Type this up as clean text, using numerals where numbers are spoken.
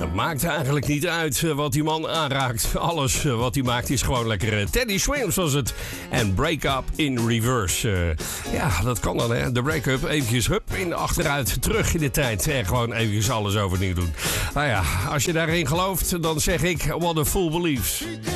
Het maakt eigenlijk niet uit wat die man aanraakt. Alles wat hij maakt is gewoon lekker. Teddy Swims was het. En Break Up in Reverse. Ja, dat kan dan, hè. De break-up eventjes in de achteruit, terug in de tijd. En gewoon eventjes alles overnieuw doen. Nou ja, als je daarin gelooft, dan zeg ik what a fool believes.